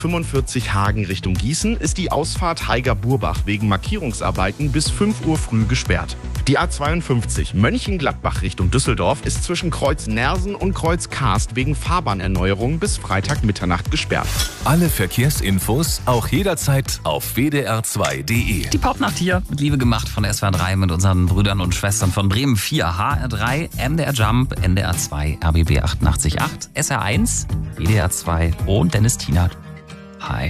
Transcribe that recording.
45 Hagen Richtung Gießen ist die Ausfahrt Haiger-Burbach wegen Markierungsarbeiten bis 5 Uhr früh gesperrt. Die A52 Mönchengladbach Richtung Düsseldorf ist zwischen Kreuz Nersen und Kreuz Karst wegen Fahrbahnerneuerung bis Freitag Mitternacht gesperrt. Alle Verkehrsinfos auch jederzeit auf wdr2.de. Die Popnacht hier, mit Liebe gemacht von SWR 3 mit unseren Brüdern und Schwestern von Bremen 4, HR3, MDR Jump, NDR 2, RBB 88.8, SR1, WDR 2 und Dennis Tienert. Hi.